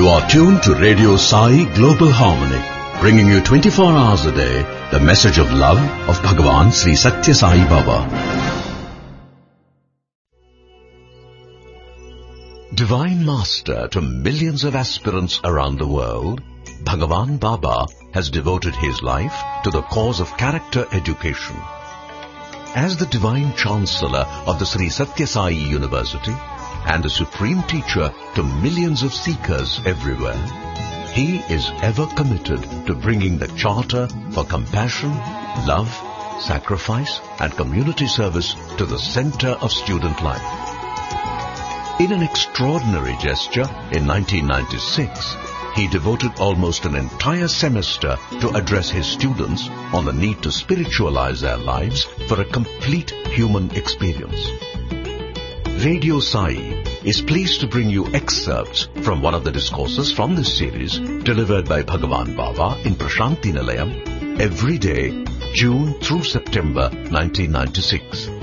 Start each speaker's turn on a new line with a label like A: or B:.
A: You are tuned to Radio Sai Global Harmony, bringing you 24 hours a day the message of love of Bhagavan Sri Satya Sai Baba. Divine Master to millions of aspirants around the world, Bhagavan Baba has devoted his life to the cause of character education. As the Divine Chancellor of the Sri Satya Sai University and the Supreme Teacher to millions of seekers everywhere, he is ever committed to bringing the Charter for compassion, love, sacrifice and community service to the center of student life. In an extraordinary gesture in 1996, he devoted almost an entire semester to address his students on the need to spiritualize their lives for a complete human experience. Radio Sai is pleased to bring you excerpts from one of the discourses from this series delivered by Bhagavan Baba in Prashanti Nilayam every day, June through September 1996.